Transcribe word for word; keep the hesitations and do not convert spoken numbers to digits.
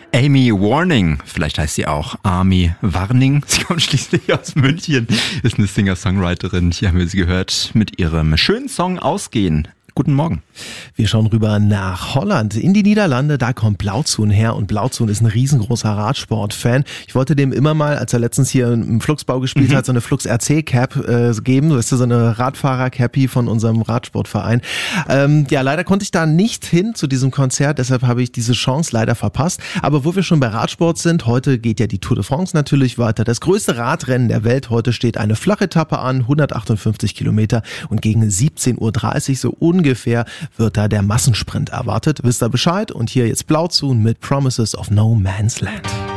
Amy Warning, vielleicht heißt sie auch Army Warning. Sie kommt schließlich aus München, ist eine Singer-Songwriterin. Hier haben wir sie gehört mit ihrem schönen Song Ausgehen. Guten Morgen. Wir schauen rüber nach Holland, in die Niederlande. Da kommt Blauzoen her und Blauzoen ist ein riesengroßer Radsport-Fan. Ich wollte dem immer mal, als er letztens hier im Fluxbau gespielt mhm. hat, so eine Flux R C Cap äh, geben. Das ist so eine Radfahrer-Cappy von unserem Radsportverein. Ähm, ja, leider konnte ich da nicht hin zu diesem Konzert, deshalb habe ich diese Chance leider verpasst. Aber wo wir schon bei Radsport sind, heute geht ja die Tour de France natürlich weiter. Das größte Radrennen der Welt. Heute steht eine Flachetappe an, hundertachtundfünfzig Kilometer und gegen siebzehn Uhr dreißig so ungefähr wird da der Massensprint erwartet. Wisst ihr Bescheid? Und hier jetzt Blauzoen mit Promises of No Man's Land.